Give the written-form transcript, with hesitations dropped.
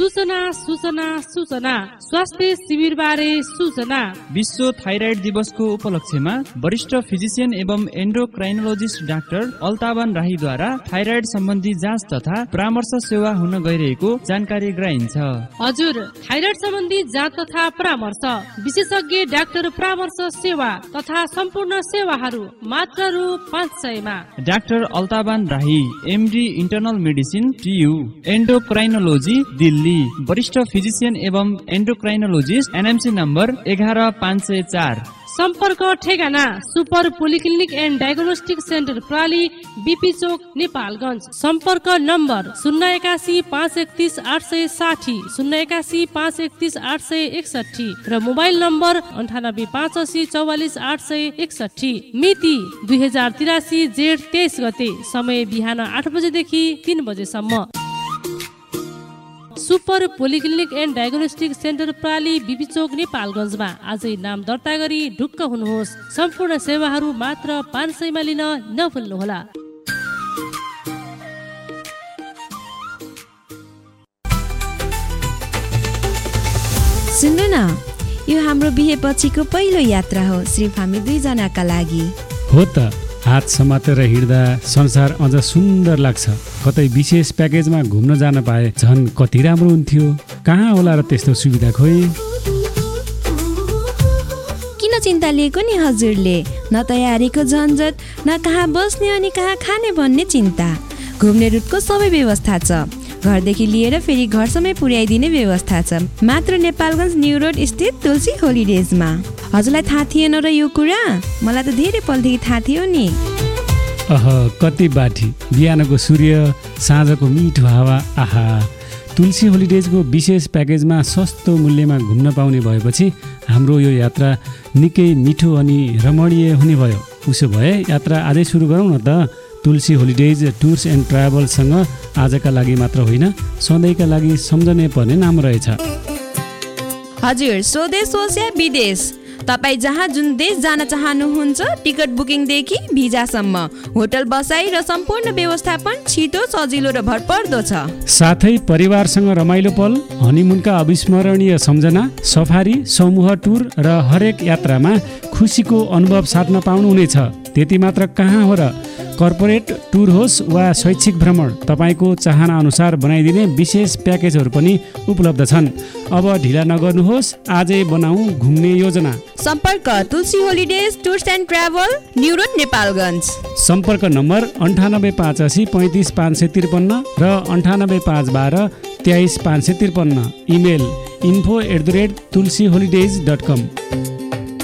सूचना सूचना सूचना स्वास्थ्य शिविरबारे सूचना। विश्व थाइराइड दिवसको उपलक्ष्यमा वरिष्ठ फिजिशियन एवं एन्डोक्राइनोलोजिस्ट डाक्टर अल्तावन राहीद्वारा थाइराइड सम्बन्धी जाँच तथा परामर्श सेवा हुन गइरहेको जानकारी गराइन्छ। हजुर, थाइराइड सम्बन्धी जाँच तथा परामर्श, विशेषज्ञ डाक्टर परामर्श सेवा तथा सम्पूर्ण सेवाहरू मात्र रु 500 मा। डाक्टर अल्तावन राही, MD internal medicine TU, एन्डोक्राइनोलोजी Delhi, वरिष्ठ फिजिशियन एवं एन्डोक्राइनोलोजिस्ट, एनएमसी नम्बर 11504। सम्पर्क ठेगाना super polyclinic and diagnostic centre प्राली, BP चोक, नेपालगञ्ज। सम्पर्क नम्बर 081 531 860, 081 531 861 र मोबाइल नम्बर 98 85 44 861। मिति 2083 जेठ 23 गते। समय बिहान 8 बजेदेखि 3 बजेसम्म। Super polyclinic and diagnostic centre प्राली, BP चोक, नेपालगञ्जमा आजै नाम दर्ता गरी ढुक्क हुनुहोस्। सम्पूर्ण सेवाहरू मात्र 500 मा लिन नभुल्नुहोला। सुन्नु न, यो हाम्रो बिहेपछिको पहिलो यात्रा हो, सिर्फ हामी 2 जनाका लागि। हो त, हात समातेर हिँड्दा संसार अझ सुन्दर लाग्छ। कतै विशेष प्याकेजमा घुम्न जान पाए झन् कति राम्रो हुन्थ्यो। कहाँ होला र त्यस्तो सुविधा खोइ? किन चिन्ता लिएको नि हजुरले? न तयारीको झन्झट, न कहाँ बस्ने अनि कहाँ खाने भन्ने चिन्ता। घुम्ने रुटको सबै व्यवस्था छ। घरदेखि लिएर फेरि घरसम्मै पुर्याइदिने व्यवस्था छ, मात्र नेपालगञ्ज न्यू रोड स्थित तुलसी होलिडेजमा। हजुरलाई थाहा थिएन र यो कुरा? मलाई त धेरै पलदेखि थाहा थियो नि। कति बाठी, बिहानको सूर्य, साँझको मिठो हावा। आहा, तुलसी होलिडेजको विशेष प्याकेजमा सस्तो मूल्यमा घुम्न पाउने भएपछि हाम्रो यो यात्रा निकै मिठो अनि रमणीय हुने भयो। उसो भए यात्रा आजै सुरु गरौँ न त। तुलसी होलिडेज टुर्स एन्ड ट्राभल्ससँग आजका लागि मात्र होइन, सधैँका लागि सम्झनै पर्ने नाम रहेछ। हजुर, स्वदेश होस् या विदेश, तपाईँ जहाँ जुन देश जान चाहनुहुन्छ, टिकट बुकिङदेखि भिजासम्म, होटल बसाई र सम्पूर्ण व्यवस्थापन छिटो, सजिलो र भरपर्दो छ। साथै परिवारसँग रमाइलो पल, हनीमुनका अविस्मरणीय सम्झना, सफारी, समूह टुर र हरेक यात्रामा खुसीको अनुभव साट्न पाउनुहुनेछ। त्यति मात्र कहाँ हो र, कर्पोरेट टुर होस् वा शैक्षिक भ्रमण, तपाईँको चाहना अनुसार बनाइदिने विशेष प्याकेजहरू पनि उपलब्ध छन्। अब ढिला नगर्नुहोस्, आजै बनाऊ घुम्ने योजना। सम्पर्क तुलसी holidays tours and travel, new road, Nepalgunj. सम्पर्क नम्बर 98 85 35 553 र 98 512 23 553। Email info@tulsiholidays.com।